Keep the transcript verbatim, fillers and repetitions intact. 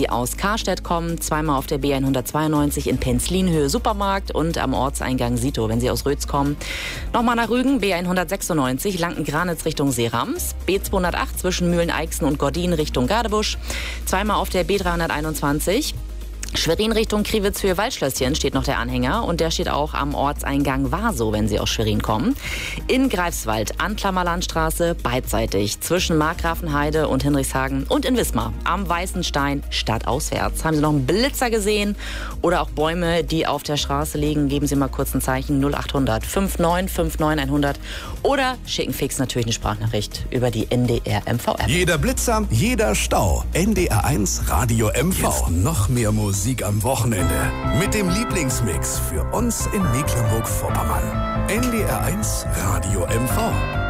die aus Karstedt kommen, zweimal auf der B hundertzweiundneunzig in Penzlinhöhe Supermarkt und am Ortseingang Sito, wenn Sie aus Rötz kommen. Nochmal nach Rügen, B hundertsechsundneunzig, Lanken-Granitz Richtung Seerams, B zweihundertacht zwischen Mühlen-Eichsen und Gordin Richtung Gadebusch, zweimal auf der B dreihunderteinundzwanzig. Schwerin Richtung Kriwitz-Höhe Waldschlösschen steht noch der Anhänger und der steht auch am Ortseingang Warsow, wenn Sie aus Schwerin kommen. In Greifswald, Anklamerlandstraße, beidseitig zwischen Markgrafenheide und Hinrichshagen und in Wismar am Weißenstein stadtauswärts. Haben Sie noch einen Blitzer gesehen oder auch Bäume, die auf der Straße liegen? Geben Sie mal kurz ein Zeichen null achthundert neunundfünfzig neunundfünfzig hundert oder schicken fix natürlich eine Sprachnachricht über die N D R M V-App. Jeder Blitzer, jeder Stau. N D R eins Radio M V. Jetzt noch mehr Musik am Wochenende. Mit dem Lieblingsmix für uns in Mecklenburg-Vorpommern. N D R eins Radio M V.